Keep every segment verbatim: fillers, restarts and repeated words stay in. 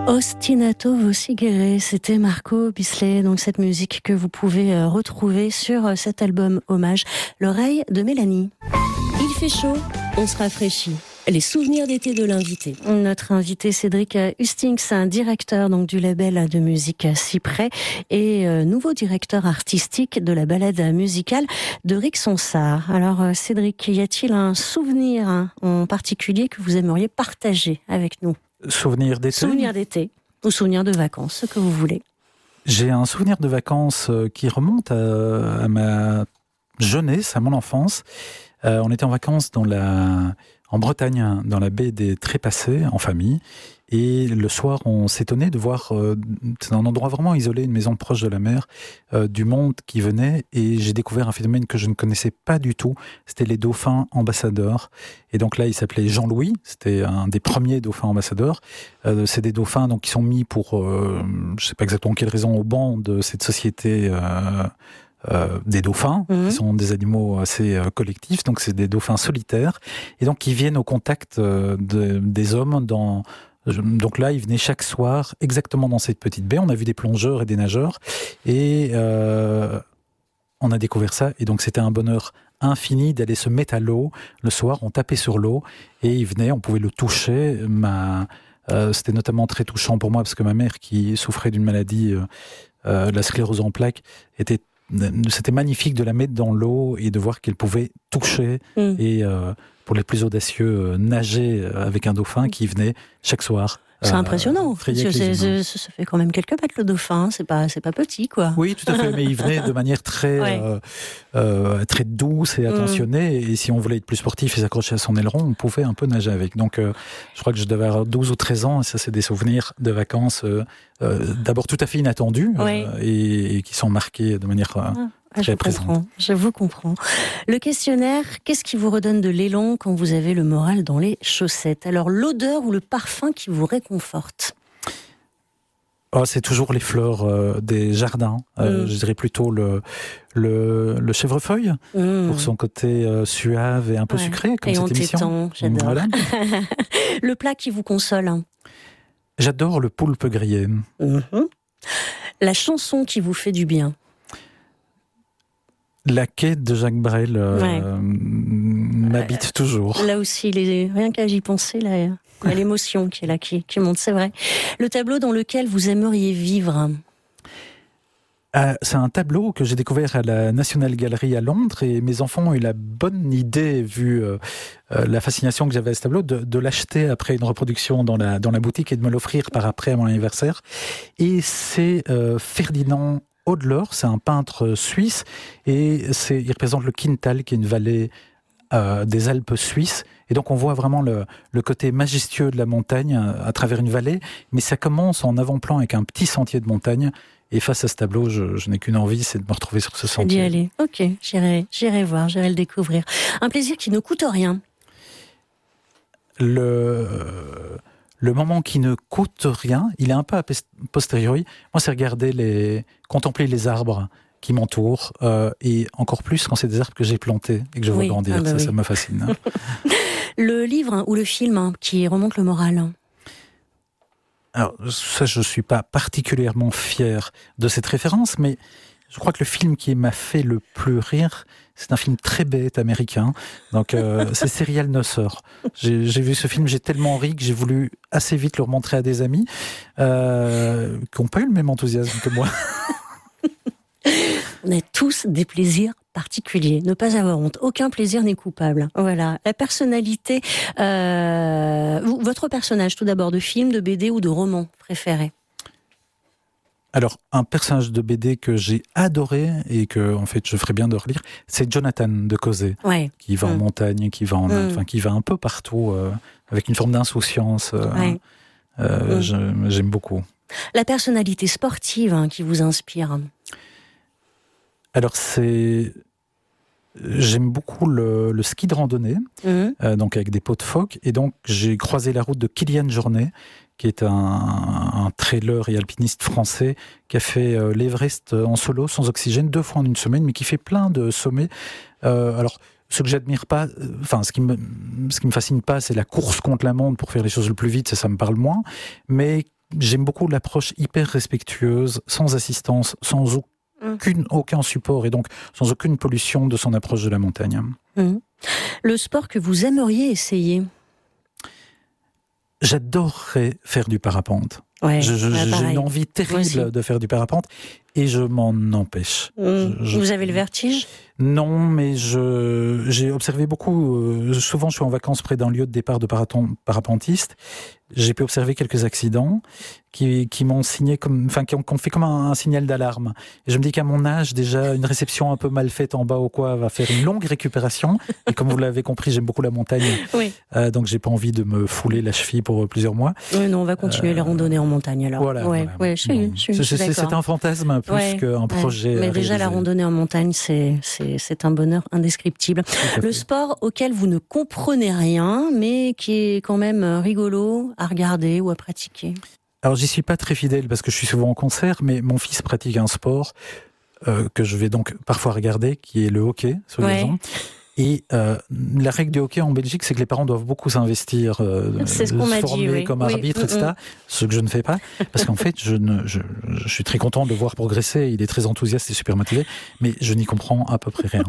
Ostinato Vosigere, c'était Marco Bisley, donc cette musique que vous pouvez retrouver sur cet album hommage, L'oreille de Mélanie. Il fait chaud, on se rafraîchit. Les souvenirs d'été de l'invité. Notre invité Cédric Hustings, un directeur donc du label de musique Cyprès et euh, nouveau directeur artistique de la balade musicale de Rixensart. Alors euh, Cédric, y a-t-il un souvenir hein, en particulier que vous aimeriez partager avec nous ? Souvenir d'été. Souvenir d'été ou souvenir de vacances, ce que vous voulez. J'ai un souvenir de vacances qui remonte à, à ma jeunesse, à mon enfance. Euh, on était en vacances dans la, en Bretagne, dans la baie des Trépassés, en famille. Et le soir, on s'étonnait de voir, euh, c'est un endroit vraiment isolé, une maison proche de la mer, euh, du monde qui venait. Et j'ai découvert un phénomène que je ne connaissais pas du tout. C'était les dauphins ambassadeurs. Et donc là, il s'appelait Jean-Louis. C'était un des premiers dauphins ambassadeurs. Euh, c'est des dauphins donc, qui sont mis pour, euh, je ne sais pas exactement quelle raison, au banc de cette société euh, Euh, des dauphins, mmh. qui sont des animaux assez euh, collectifs, donc c'est des dauphins solitaires, et donc qui viennent au contact euh, de, des hommes dans... Donc là, ils venaient chaque soir, exactement dans cette petite baie. On a vu des plongeurs et des nageurs, et euh, on a découvert ça, et donc c'était un bonheur infini d'aller se mettre à l'eau. Le soir, on tapait sur l'eau, et il venait, on pouvait le toucher. Ma... Euh, c'était notamment très touchant pour moi, parce que ma mère, qui souffrait d'une maladie, euh, euh, la sclérose en plaques, était c'était magnifique de la mettre dans l'eau et de voir qu'elle pouvait toucher mmh. et euh, pour les plus audacieux euh, nager avec un dauphin qui venait chaque soir. C'est euh, impressionnant. Parce que c'est, c'est, ça fait quand même quelques mètres le dauphin. C'est pas c'est pas petit quoi. Oui, tout à fait. Mais il venait de manière très ouais. euh, euh, très douce et attentionnée. Mmh. Et si on voulait être plus sportif et s'accrocher à son aileron, on pouvait un peu nager avec. Donc, euh, je crois que je devais avoir douze ou treize ans. Et ça, c'est des souvenirs de vacances euh, euh, d'abord tout à fait inattendus ouais. euh, et, et qui sont marqués de manière euh, ah. Je comprends, je vous comprends. Le questionnaire, qu'est-ce qui vous redonne de l'élan quand vous avez le moral dans les chaussettes ? Alors, l'odeur ou le parfum qui vous réconforte ? Oh, c'est toujours les fleurs euh, des jardins. Euh, mmh. Je dirais plutôt le, le, le chèvrefeuille, mmh. pour son côté euh, suave et un peu ouais. sucré, comme et cette émission. Tétan, j'adore. Voilà. Le plat qui vous console ? J'adore le poulpe grillé. Mmh. La chanson qui vous fait du bien ? La quête de Jacques Brel euh, ouais. m'habite euh, toujours. Là aussi, les, rien qu'à y penser, là, il y a l'émotion qui est là, qui, qui monte, c'est vrai. Le tableau dans lequel vous aimeriez vivre ? euh, C'est un tableau que j'ai découvert à la National Gallery à Londres, et mes enfants ont eu la bonne idée, vu euh, euh, la fascination que j'avais à ce tableau, de, de l'acheter après une reproduction dans la, dans la boutique et de me l'offrir par après à mon anniversaire. Et c'est euh, Ferdinand Hodler, c'est un peintre suisse, et c'est, il représente le Kiental, qui est une vallée euh, des Alpes suisses. Et donc on voit vraiment le, le côté majestueux de la montagne à, à travers une vallée, mais ça commence en avant-plan avec un petit sentier de montagne. Et face à ce tableau, je, je n'ai qu'une envie, c'est de me retrouver sur ce sentier. D'y aller. Ok, j'irai, j'irai voir, j'irai le découvrir. Un plaisir qui ne coûte rien. Le... Le moment qui ne coûte rien, il est un peu a posteriori. Moi, c'est regarder les, contempler les arbres qui m'entourent, euh, et encore plus quand c'est des arbres que j'ai plantés et que je vois oui, grandir. Ah bah ça, oui. ça me fascine. Le livre hein, ou le film hein, qui remonte le moral. Alors, ça, je suis pas particulièrement fier de cette référence, mais je crois que le film qui m'a fait le plus rire, c'est un film très bête américain. Donc, euh, c'est Serial Nosser. J'ai, j'ai vu ce film, j'ai tellement ri que j'ai voulu assez vite le remontrer à des amis euh, qui n'ont pas eu le même enthousiasme que moi. On a tous des plaisirs particuliers. Ne pas avoir honte. Aucun plaisir n'est coupable. Voilà. La personnalité, euh, votre personnage, tout d'abord, de film, de B D ou de roman préféré ? Alors, un personnage de B D que j'ai adoré et que, en fait, je ferais bien de relire, c'est Jonathan de Cosé, ouais. qui va mmh. en montagne, qui va en, mmh. enfin, qui va un peu partout, euh, avec une forme d'insouciance. Euh, ouais. euh, mmh. je, j'aime beaucoup. La personnalité sportive hein, qui vous inspire ? Alors, c'est... J'aime beaucoup le, le ski de randonnée, mmh. euh, donc avec des pots de phoque, et donc j'ai croisé la route de Kylian Jornet, qui est un, un trailer et alpiniste français qui a fait euh, l'Everest en solo, sans oxygène, deux fois en une semaine, mais qui fait plein de sommets. Euh, alors, ce que j'admire pas, enfin, euh, ce qui me, ce qui me fascine pas, c'est la course contre la montre pour faire les choses le plus vite, ça, ça me parle moins, mais j'aime beaucoup l'approche hyper respectueuse, sans assistance, sans aucune, aucun support et donc sans aucune pollution de son approche de la montagne. Mmh. Le sport que vous aimeriez essayer ? J'adorerais faire du parapente. Ouais, je, je, bah, j'ai une envie terrible de faire du parapente et je m'en empêche. Mmh. Je, je... Vous avez le vertige ? Non, mais je, j'ai observé beaucoup. Euh, souvent, je suis en vacances près d'un lieu de départ de paraton, parapentistes. J'ai pu observer quelques accidents qui, qui m'ont signé comme, enfin, qui ont, qui ont fait comme un, un signal d'alarme. Et je me dis qu'à mon âge, déjà, une réception un peu mal faite en bas ou quoi va faire une longue récupération. Et comme vous l'avez compris, j'aime beaucoup la montagne. Oui. Euh, donc, j'ai pas envie de me fouler la cheville pour plusieurs mois. Oui, non, on va continuer euh, les randonnées en montagne alors. Voilà. Ouais, voilà. ouais, je suis, bon. je suis, c'est, je suis c'est, c'est un fantasme plus ouais, qu'un projet. Ouais. Mais déjà, la randonnée en montagne, c'est, c'est, c'est un bonheur indescriptible. Le sport auquel vous ne comprenez rien, mais qui est quand même rigolo à regarder ou à pratiquer. Alors, j'y suis pas très fidèle parce que je suis souvent en concert, mais mon fils pratique un sport euh, que je vais donc parfois regarder, qui est le hockey sur ouais. les jambes. Et euh, la règle du hockey en Belgique, c'est que les parents doivent beaucoup s'investir, euh, c'est ce qu'on se m'a former dit, oui. comme oui. arbitre, mmh, et cetera. Ce que je ne fais pas, parce qu'en fait, je, ne, je, je suis très content de le voir progresser. Il est très enthousiaste et super motivé, mais je n'y comprends à peu près rien.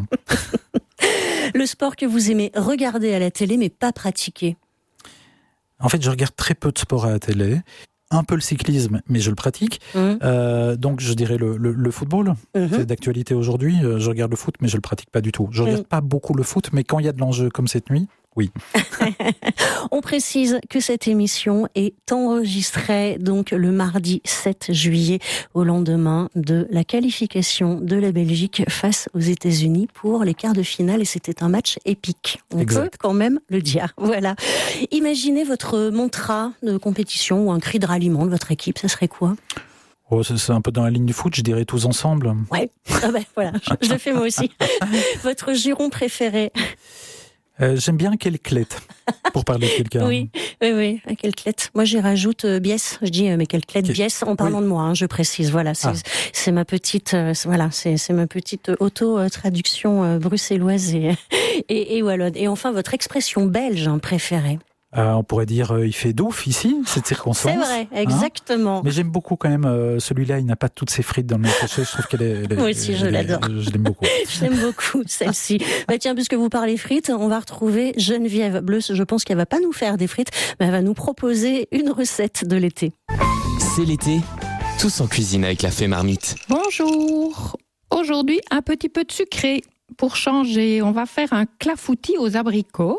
Le sport que vous aimez regarder à la télé, mais pas pratiquer. En fait, je regarde très peu de sport à la télé. Un peu le cyclisme, mais je le pratique. Mmh. Euh, donc, je dirais le, le, le football. Mmh. C'est d'actualité aujourd'hui. Je regarde le foot, mais je le pratique pas du tout. Je regarde mmh. pas beaucoup le foot, mais quand il y a de l'enjeu comme cette nuit, oui. On précise que cette émission est enregistrée donc le mardi sept juillet, au lendemain de la qualification de la Belgique face aux États-Unis pour les quarts de finale, et c'était un match épique. On exact. Peut quand même le dire. Voilà. Imaginez votre mantra de compétition ou un cri de ralliement de votre équipe, ça serait quoi ? Oh, c'est un peu dans la ligne du foot, je dirais tous ensemble. Ouais. Ah ben voilà, je, je le fais moi aussi. Votre giron préféré ? Euh, j'aime bien quelle clette, pour parler de quelqu'un. Oui, oui, oui, quelle clette. Moi, j'y rajoute euh, biesse. Je dis, euh, mais quelle clette, biesse, en parlant oui. de moi, hein, je précise. Voilà, c'est, ah. c'est ma petite, euh, voilà, c'est, c'est ma petite auto-traduction euh, bruxelloise et, et, et wallonne. Et enfin, votre expression belge hein, préférée. Euh, on pourrait dire euh, il fait douf ici, cette circonstance. C'est vrai, exactement. Hein, mais j'aime beaucoup quand même euh, celui-là, il n'a pas toutes ses frites dans le même sachet, je trouve qu'elle est... Elle est Moi aussi, elle, je elle l'adore. Est, je l'aime beaucoup. Je l'aime beaucoup, celle-ci. Bah tiens, puisque vous parlez frites, on va retrouver Geneviève Bleu. Je pense qu'elle va pas nous faire des frites, mais elle va nous proposer une recette de l'été. C'est l'été, tous en cuisine avec la Fée Marmite. Bonjour. Aujourd'hui, un petit peu de sucré. Pour changer, on va faire un clafoutis aux abricots.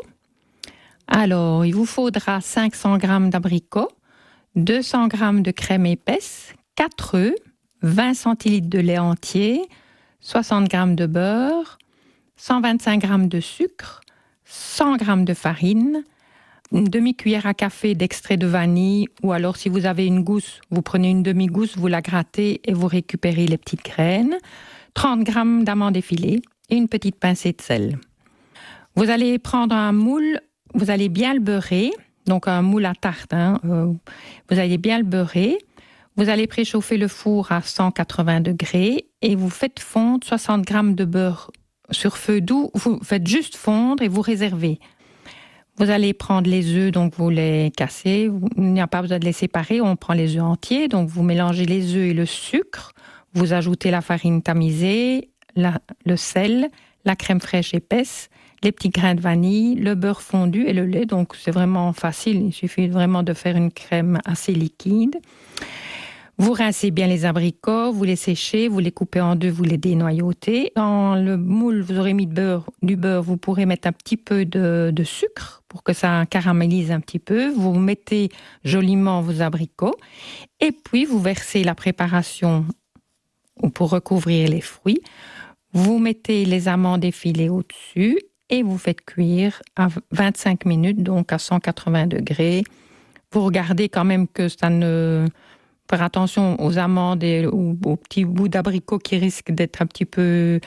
Alors, il vous faudra cinq cents grammes d'abricots, deux cents grammes de crème épaisse, quatre œufs, vingt centilitres de lait entier, soixante grammes de beurre, cent vingt-cinq grammes de sucre, cent grammes de farine, une demi-cuillère à café d'extrait de vanille, ou alors si vous avez une gousse, vous prenez une demi-gousse, vous la grattez et vous récupérez les petites graines, trente grammes d'amandes effilées et une petite pincée de sel. Vous allez prendre un moule. Vous allez bien le beurrer, donc un moule à tarte, hein, euh, vous allez bien le beurrer. Vous allez préchauffer le four à cent quatre-vingts degrés et vous faites fondre soixante grammes de beurre sur feu doux. Vous faites juste fondre et vous réservez. Vous allez prendre les œufs, donc vous les cassez. Il n'y a pas besoin de les séparer, on prend les œufs entiers. Donc vous mélangez les œufs et le sucre. Vous ajoutez la farine tamisée, la, le sel, la crème fraîche épaisse, les petits grains de vanille, le beurre fondu et le lait. Donc, c'est vraiment facile. Il suffit vraiment de faire une crème assez liquide. Vous rincez bien les abricots, vous les séchez, vous les coupez en deux, vous les dénoyautez. Dans le moule, vous aurez mis de beurre, du beurre. Vous pourrez mettre un petit peu de, de sucre pour que ça caramélise un petit peu. Vous mettez joliment vos abricots. Et puis, vous versez la préparation pour recouvrir les fruits. Vous mettez les amandes effilées au-dessus. Et vous faites cuire à vingt-cinq minutes, donc à cent quatre-vingts degrés. Vous regardez quand même que ça ne... Faire attention aux amandes et aux, aux petits bouts d'abricots qui risquent d'être un petit peu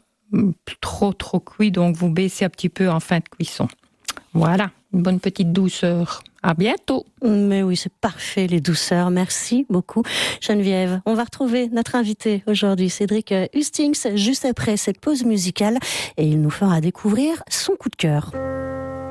trop, trop cuits. Donc, vous baissez un petit peu en fin de cuisson. Voilà, une bonne petite douceur. À bientôt. Mais oui, c'est parfait, les douceurs. Merci beaucoup, Geneviève. On va retrouver notre invité aujourd'hui, Cédric Hustings, juste après cette pause musicale. Et il nous fera découvrir son coup de cœur.